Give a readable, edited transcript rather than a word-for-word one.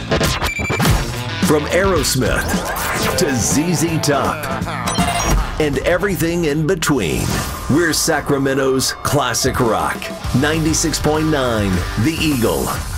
From Aerosmith to ZZ Top and everything in between, we're Sacramento's classic rock. 96.9 The Eagle.